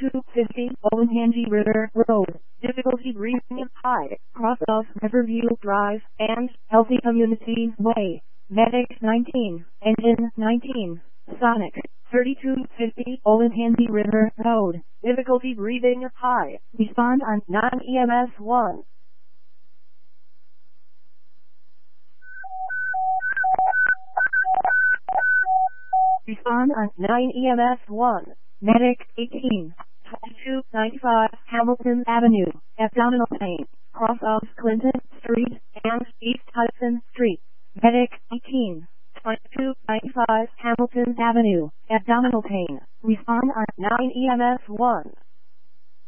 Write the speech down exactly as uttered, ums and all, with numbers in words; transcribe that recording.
thirty-two fifty Olentangy River Road. Difficulty breathing high. Cross of Riverview Drive and Healthy Community Way. Medic nineteen. Engine nineteen. Sonic. thirty-two fifty Olentangy River Road. Difficulty breathing high. Respond on nine E M S one. Respond on nine E M S one. Medic eighteen. twenty-two ninety-five Hamilton Avenue. Abdominal pain. Cross of Clinton Street and East Hudson Street. Medic eighteen. twenty-two ninety-five Hamilton Avenue. Abdominal pain. Respond on nine E M S one.